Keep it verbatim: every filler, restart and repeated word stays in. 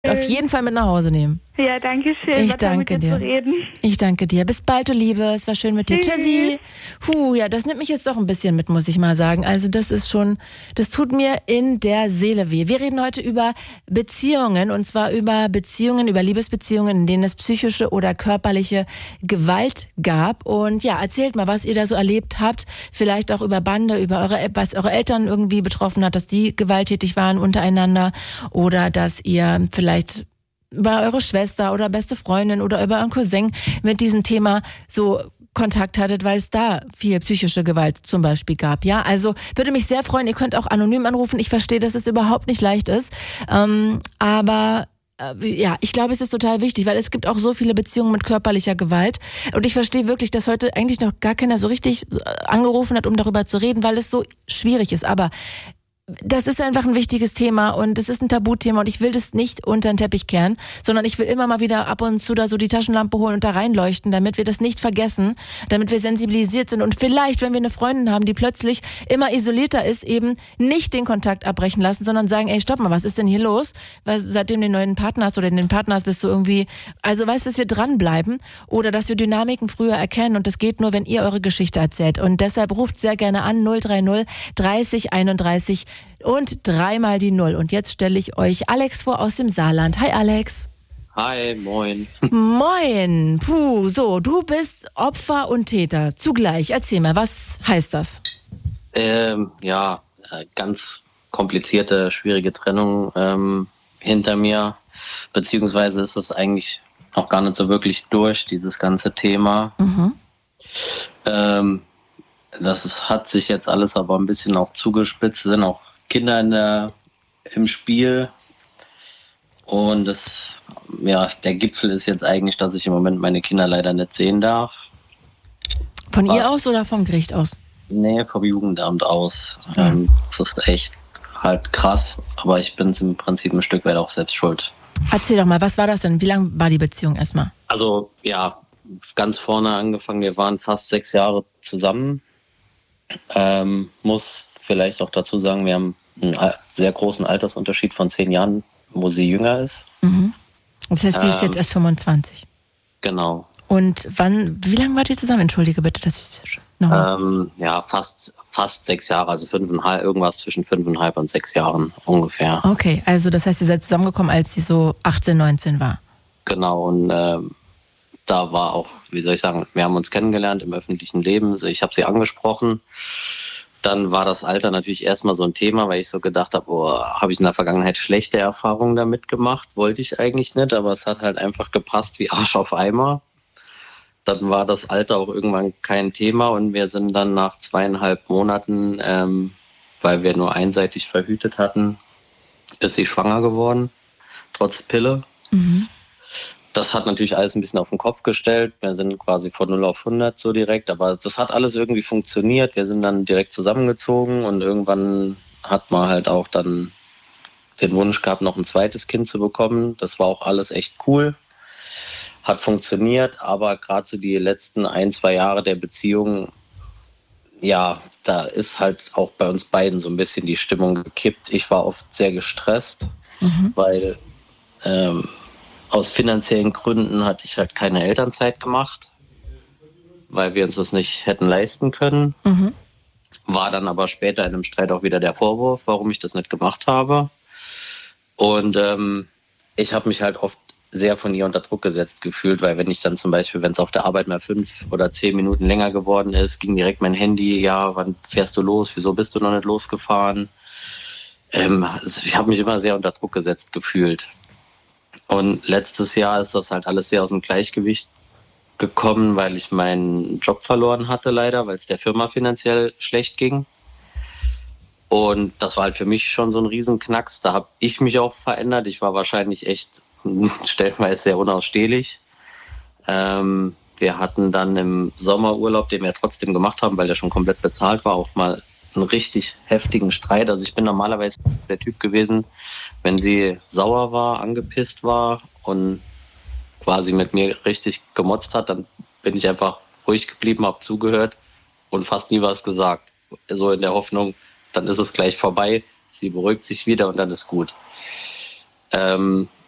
Auf jeden Fall mit nach Hause nehmen. Ja, danke schön. Ich danke dir. Zu reden. Ich danke dir. Bis bald, du Liebe. Es war schön mit dir. Tschüss. Tschüssi. Puh, ja, das nimmt mich jetzt doch ein bisschen mit, muss ich mal sagen. Also das ist schon, das tut mir in der Seele weh. Wir reden heute über Beziehungen, und zwar über Beziehungen, über Liebesbeziehungen, in denen es psychische oder körperliche Gewalt gab. Und ja, erzählt mal, was ihr da so erlebt habt. Vielleicht auch über Bande, über eure, was eure Eltern irgendwie betroffen hat, dass die gewalttätig waren untereinander, oder dass ihr vielleicht über eure Schwester oder beste Freundin oder über euren Cousin mit diesem Thema so Kontakt hattet, weil es da viel psychische Gewalt zum Beispiel gab. Ja, also würde mich sehr freuen. Ihr könnt auch anonym anrufen. Ich verstehe, dass es überhaupt nicht leicht ist. Ähm, aber äh, ja, ich glaube, es ist total wichtig, weil es gibt auch so viele Beziehungen mit körperlicher Gewalt. Und ich verstehe wirklich, dass heute eigentlich noch gar keiner so richtig angerufen hat, um darüber zu reden, weil es so schwierig ist. Aber das ist einfach ein wichtiges Thema und es ist ein Tabuthema und ich will das nicht unter den Teppich kehren, sondern ich will immer mal wieder ab und zu da so die Taschenlampe holen und da reinleuchten, damit wir das nicht vergessen, damit wir sensibilisiert sind und vielleicht, wenn wir eine Freundin haben, die plötzlich immer isolierter ist, eben nicht den Kontakt abbrechen lassen, sondern sagen, ey, stopp mal, was ist denn hier los? Weil seitdem du den neuen Partner hast oder den Partner hast, bist du irgendwie, also weißt du, dass wir dranbleiben oder dass wir Dynamiken früher erkennen und das geht nur, wenn ihr eure Geschichte erzählt und deshalb ruft sehr gerne an null drei null dreißig einunddreißig und dreimal die Null. Und jetzt stelle ich euch Alex vor aus dem Saarland. Hi Alex. Hi, moin. Moin. Puh, so, du bist Opfer und Täter zugleich. Erzähl mal, was heißt das? Ähm, ja, ganz komplizierte, schwierige Trennung ähm, hinter mir. Beziehungsweise ist es eigentlich noch gar nicht so wirklich durch, dieses ganze Thema. Mhm. Ähm, Das ist, hat sich jetzt alles aber ein bisschen auch zugespitzt, sind auch Kinder in der, im Spiel. Und das, ja, der Gipfel ist jetzt eigentlich, dass ich im Moment meine Kinder leider nicht sehen darf. Von aber, ihr aus oder vom Gericht aus? Nee, vom Jugendamt aus. Ja. Ähm, das ist echt halt krass, aber ich bin im Prinzip ein Stück weit auch selbst schuld. Erzähl doch mal, was war das denn? Wie lang war die Beziehung erstmal? Also, ja, ganz vorne angefangen, wir waren fast sechs Jahre zusammen. Ähm, muss vielleicht auch dazu sagen, wir haben einen sehr großen Altersunterschied von zehn Jahren, wo sie jünger ist. Mhm. Das heißt, sie ist ähm, jetzt erst fünfundzwanzig. Genau. Und wann, wie lange wart ihr zusammen? Entschuldige bitte, dass ich nochmal. Ähm, ja, fast, fast sechs Jahre, also fünfeinhalb, irgendwas zwischen fünfeinhalb und sechs Jahren ungefähr. Okay, also das heißt, ihr seid zusammengekommen, als sie so achtzehn, neunzehn war. Genau, und ähm, da war auch, wie soll ich sagen, wir haben uns kennengelernt im öffentlichen Leben. Also ich habe sie angesprochen. Dann war das Alter natürlich erstmal so ein Thema, weil ich so gedacht habe, oh, habe ich in der Vergangenheit schlechte Erfahrungen damit gemacht? Wollte ich eigentlich nicht, aber es hat halt einfach gepasst wie Arsch auf Eimer. Dann war das Alter auch irgendwann kein Thema und wir sind dann nach zweieinhalb Monaten, ähm, weil wir nur einseitig verhütet hatten, ist sie schwanger geworden, trotz Pille. Mhm. Das hat natürlich alles ein bisschen auf den Kopf gestellt. Wir sind quasi von null auf hundert so direkt, aber das hat alles irgendwie funktioniert. Wir sind dann direkt zusammengezogen und irgendwann hat man halt auch dann den Wunsch gehabt, noch ein zweites Kind zu bekommen. Das war auch alles echt cool, hat funktioniert, aber gerade so die letzten ein, zwei Jahre der Beziehung, ja, da ist halt auch bei uns beiden so ein bisschen die Stimmung gekippt. Ich war oft sehr gestresst, mhm. weil ähm, aus finanziellen Gründen hatte ich halt keine Elternzeit gemacht, weil wir uns das nicht hätten leisten können. Mhm. War dann aber später in einem Streit auch wieder der Vorwurf, warum ich das nicht gemacht habe. Und ähm, ich habe mich halt oft sehr von ihr unter Druck gesetzt gefühlt, weil wenn ich dann zum Beispiel, wenn es auf der Arbeit mal fünf oder zehn Minuten länger geworden ist, ging direkt mein Handy, ja, wann fährst du los, wieso bist du noch nicht losgefahren? Ähm, also ich habe mich immer sehr unter Druck gesetzt gefühlt. Und letztes Jahr ist das halt alles sehr aus dem Gleichgewicht gekommen, weil ich meinen Job verloren hatte leider, weil es der Firma finanziell schlecht ging. Und das war halt für mich schon so ein Riesenknacks. Da habe ich mich auch verändert. Ich war wahrscheinlich echt stellenweise sehr unausstehlich. Ähm, wir hatten dann im Sommerurlaub, den wir trotzdem gemacht haben, weil der schon komplett bezahlt war, auch mal einen richtig heftigen Streit. Also ich bin normalerweise der Typ gewesen, wenn sie sauer war, angepisst war und quasi mit mir richtig gemotzt hat, dann bin ich einfach ruhig geblieben, habe zugehört und fast nie was gesagt. So in der Hoffnung, dann ist es gleich vorbei, sie beruhigt sich wieder und dann ist gut. Ähm,